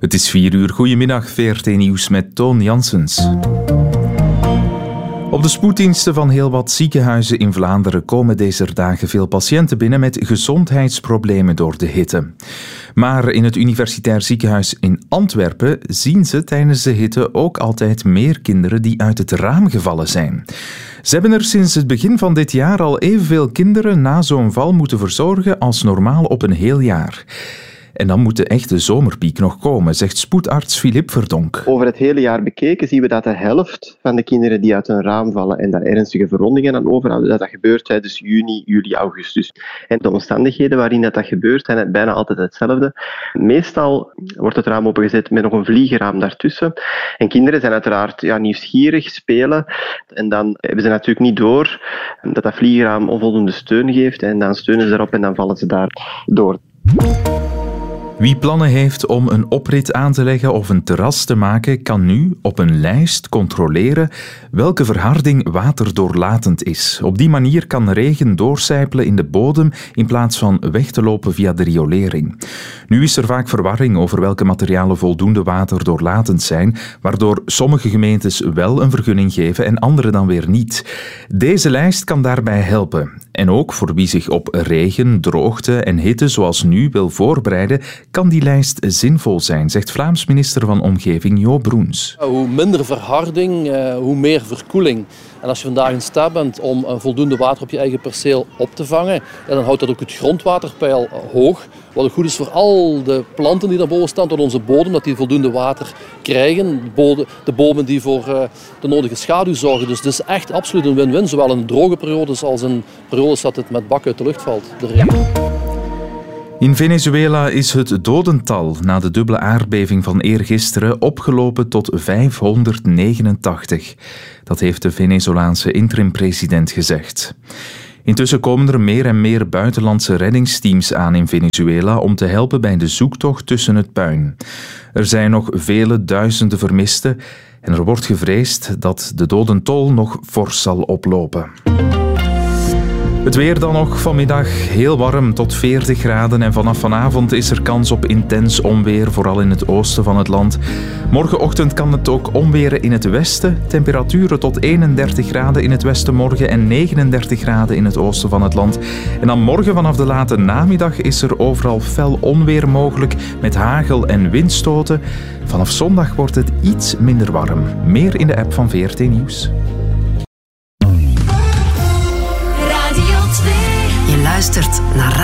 Het is 4 uur. Goedemiddag, VRT Nieuws met Toon Janssens. Op de spoeddiensten van heel wat ziekenhuizen in Vlaanderen komen deze dagen veel patiënten binnen met gezondheidsproblemen door de hitte. Maar in het Universitair Ziekenhuis in Antwerpen zien ze tijdens de hitte ook altijd meer kinderen die uit het raam gevallen zijn. Ze hebben er sinds het begin van dit jaar al evenveel kinderen na zo'n val moeten verzorgen als normaal op een heel jaar. En dan moet de echte zomerpiek nog komen, zegt spoedarts Filip Verdonk. Over het hele jaar bekeken zien we dat de helft van de kinderen die uit een raam vallen en daar ernstige verwondingen aan overhouden, dat gebeurt tijdens juni, juli, augustus. En de omstandigheden waarin dat gebeurt zijn bijna altijd hetzelfde. Meestal wordt het raam opengezet met nog een vliegenraam daartussen. En kinderen zijn uiteraard nieuwsgierig, spelen. En dan hebben ze natuurlijk niet door dat dat vliegenraam onvoldoende steun geeft. En dan steunen ze erop en dan vallen ze daar door. Wie plannen heeft om een oprit aan te leggen of een terras te maken, kan nu op een lijst controleren welke verharding waterdoorlatend is. Op die manier kan regen doorcijpelen in de bodem in plaats van weg te lopen via de riolering. Nu is er vaak verwarring over welke materialen voldoende waterdoorlatend zijn, waardoor sommige gemeentes wel een vergunning geven en andere dan weer niet. Deze lijst kan daarbij helpen. En ook voor wie zich op regen, droogte en hitte zoals nu wil voorbereiden, kan die lijst zinvol zijn, zegt Vlaams minister van Omgeving Jo Broens. Hoe minder verharding, hoe meer verkoeling. En als je vandaag in staat bent om voldoende water op je eigen perceel op te vangen, dan houdt dat ook het grondwaterpeil hoog. Wat ook goed is voor al de planten die daarboven staan, tot onze bodem, dat die voldoende water krijgen. De bomen die voor de nodige schaduw zorgen. Dus het is echt absoluut een win-win, zowel in droge periodes als in periodes dat het met bakken uit de lucht valt. In Venezuela is het dodental na de dubbele aardbeving van eergisteren opgelopen tot 589. Dat heeft de Venezolaanse interim-president gezegd. Intussen komen er meer en meer buitenlandse reddingsteams aan in Venezuela om te helpen bij de zoektocht tussen het puin. Er zijn nog vele duizenden vermisten en er wordt gevreesd dat de dodentol nog fors zal oplopen. Het weer dan nog vanmiddag heel warm tot 40 graden en vanaf vanavond is er kans op intens onweer, vooral in het oosten van het land. Morgenochtend kan het ook onweren in het westen. Temperaturen tot 31 graden in het westen morgen en 39 graden in het oosten van het land. En dan morgen vanaf de late namiddag is er overal fel onweer mogelijk met hagel en windstoten. Vanaf zondag wordt het iets minder warm. Meer in de app van VRT Nieuws. Je luistert naar